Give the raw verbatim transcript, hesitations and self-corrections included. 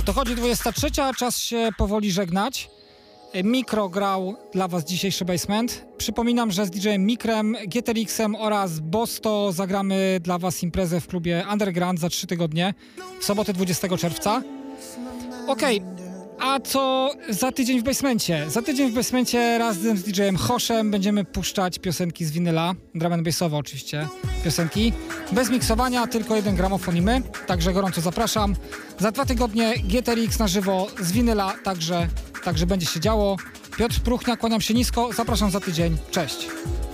Dochodzi dwudziesta trzecia, czas się powoli żegnać. Mikro grał dla Was dzisiejszy Basement. Przypominam, że z D J-em Mikrem, G T R X-em oraz Bosto zagramy dla Was imprezę w klubie Underground za trzy tygodnie, w sobotę dwudziestego czerwca. Okej, okay. A co za tydzień w Basemencie? Za tydzień w Basemencie razem z D J-em Hoszem będziemy puszczać piosenki z winyla, drum and bassowe oczywiście, piosenki. Bez miksowania, tylko jeden gramofon i my, także gorąco zapraszam. Za dwa tygodnie G T R X na żywo z winyla, także, także będzie się działo. Piotr Pruchnia, kłaniam się nisko, zapraszam za tydzień, cześć.